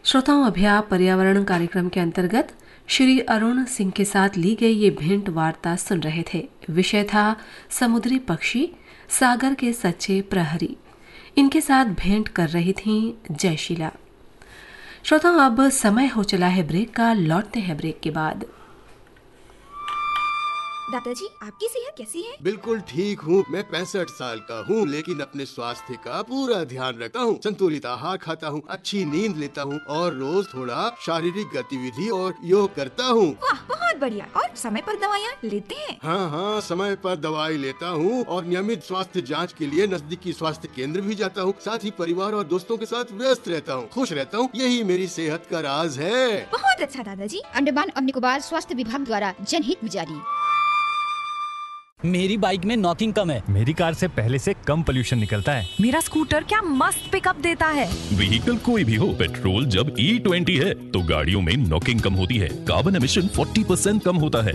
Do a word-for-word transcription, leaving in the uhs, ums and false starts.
श्रोताओं, अभी आप पर्यावरण कार्यक्रम के अंतर्गत श्री अरुण सिंह के साथ ली गई ये भेंट वार्ता सुन रहे थे। विषय था समुद्री पक्षी, सागर के सच्चे प्रहरी। इनके साथ भेंट कर रही थीं जयशीला। श्रोताओं, अब समय हो चला है ब्रेक का। लौटते हैं ब्रेक के बाद। दादाजी, आपकी सेहत कैसी है? बिल्कुल ठीक हूँ। मैं पैंसठ साल का हूँ, लेकिन अपने स्वास्थ्य का पूरा ध्यान रखता हूँ। संतुलित आहार खाता हूँ, अच्छी नींद लेता हूँ और रोज थोड़ा शारीरिक गतिविधि और योग करता हूँ। वाह, बहुत बढ़िया। और समय पर दवाइयाँ लेते हैं? हाँ हाँ, समय पर दवाई लेता हूँ और नियमित स्वास्थ्य जांच के लिए नजदीकी स्वास्थ्य केंद्र भी जाता हूँ। साथ ही परिवार और दोस्तों के साथ व्यस्त रहता हूँ, खुश रहता हूँ। यही मेरी सेहत का राज है। बहुत अच्छा दादाजी। अंडमान और निकोबार स्वास्थ्य विभाग द्वारा जनहित में जारी। मेरी बाइक में नॉकिंग कम है। मेरी कार से पहले से कम पोल्यूशन निकलता है। मेरा स्कूटर क्या मस्त पिकअप देता है। व्हीकल कोई भी हो, पेट्रोल जब ई ट्वेंटी है तो गाड़ियों में नॉकिंग कम होती है, कार्बन एमिशन चालीस परसेंट कम होता है